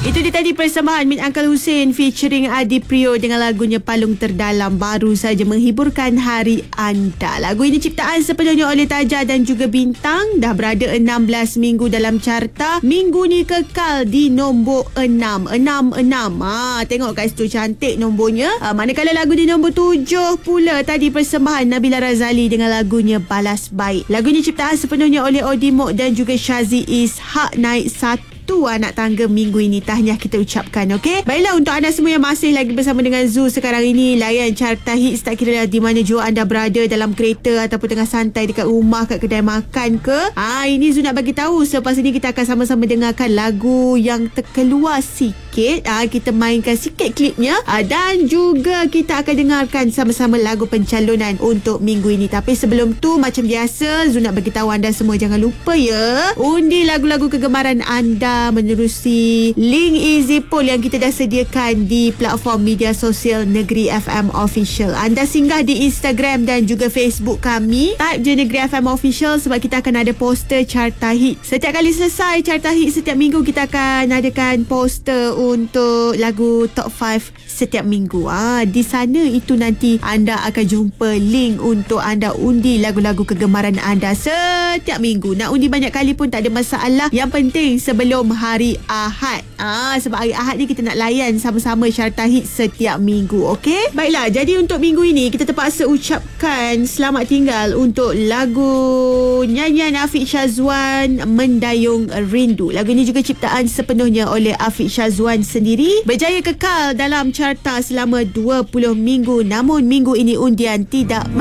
Itu dia tadi persembahan Min Uncle Hussein featuring Adi Prio dengan lagunya Palung Terdalam, baru saja menghiburkan hari anda. Lagu ini ciptaan sepenuhnya oleh Taja dan juga Bintang. Dah berada 16 minggu dalam carta. Minggu ni kekal di nombor 6. 66. Tengok kat situ cantik nombornya. Manakala lagu di nombor 7 pula tadi persembahan Nabila Razali dengan lagunya Balas Baik. Lagu ini ciptaan sepenuhnya oleh Odimok dan juga Syazi Ishak, naik 1 anak tangga minggu ini. Tahniah kita ucapkan, okey? Baiklah, untuk anda semua yang masih lagi bersama dengan Zoo sekarang ini, layan carta hits tak kira di mana jua anda berada, dalam kereta ataupun tengah santai dekat rumah, kat kedai makan ke. Ini Zoo nak bagi tahu selepas ini kita akan sama-sama dengarkan lagu yang terkeluar sikit. Kita mainkan sikit klipnya dan juga kita akan dengarkan sama-sama lagu pencalonan untuk minggu ini. Tapi sebelum tu, macam biasa, Zoo nak bagi tahu anda semua jangan lupa ya, undi lagu-lagu kegemaran anda menerusi link Easy Poll yang kita dah sediakan di platform media sosial Negeri FM Official. Anda singgah di Instagram dan juga Facebook kami, type je Negeri FM Official sebab kita akan ada poster carta hit. Setiap kali selesai carta hit setiap minggu, kita akan adakan poster untuk lagu top 5 setiap minggu. Di sana itu nanti anda akan jumpa link untuk anda undi lagu-lagu kegemaran anda setiap minggu. Nak undi banyak kali pun tak ada masalah. Yang penting sebelum hari Ahad. Sebab hari Ahad ni kita nak layan sama-sama carta hit setiap minggu. Okey? Baiklah, jadi untuk minggu ini kita terpaksa ucapkan selamat tinggal untuk lagu nyanyian Afiq Syazwan, Mendayung Rindu. Lagu ini juga ciptaan sepenuhnya oleh Afiq Syazwan sendiri. Berjaya kekal dalam carta selama 20 minggu. Namun minggu ini undian tidak